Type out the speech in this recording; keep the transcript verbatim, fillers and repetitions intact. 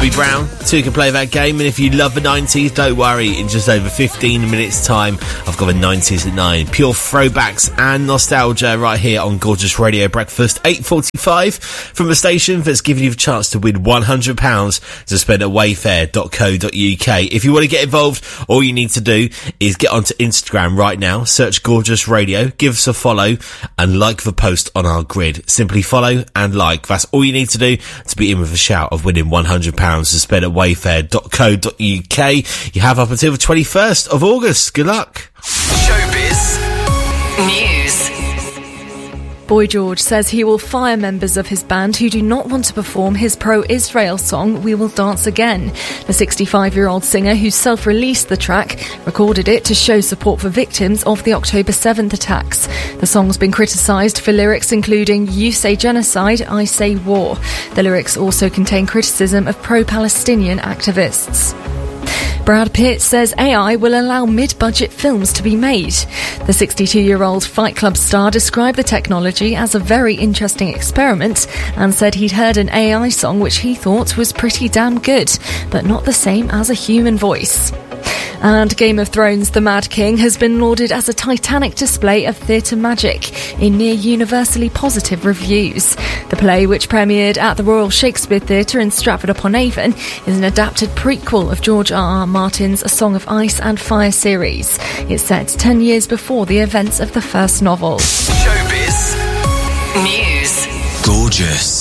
Bobby Brown. Two can play that game, and if you love the nineties, don't worry, in just over fifteen minutes time I've got the nineties at nine. Pure throwbacks and nostalgia right here on Gorgeous Radio Breakfast. Eight forty-five from the station that's giving you the chance to win one hundred pounds to spend at wayfair dot co dot uk. If you want to get involved, all you need to do is get onto Instagram right now, search Gorgeous Radio, give us a follow and like the post on our grid. Simply follow and like. That's all you need to do to be in with a shout of winning one hundred pounds to spend at wayfair dot co dot uk. You have up until the twenty-first of August. Good luck. Showbiz News. Boy George says he will fire members of his band who do not want to perform his pro-Israel song We Will Dance Again. The sixty-five-year-old singer, who self-released the track, recorded it to show support for victims of the October seventh attacks. The song's been criticised for lyrics including "You say genocide, I say war." The lyrics also contain criticism of pro-Palestinian activists. Brad Pitt says A I will allow mid-budget films to be made. The sixty-two-year-old Fight Club star described the technology as a very interesting experiment and said he'd heard an A I song which he thought was pretty damn good, but not the same as a human voice. And Game of Thrones The Mad King has been lauded as a titanic display of theatre magic in near universally positive reviews. The play, which premiered at the Royal Shakespeare Theatre in Stratford-upon-Avon, is an adapted prequel of George R R. Martin's A Song of Ice and Fire series. It's set ten years before the events of the first novel. Showbiz News. Gorgeous.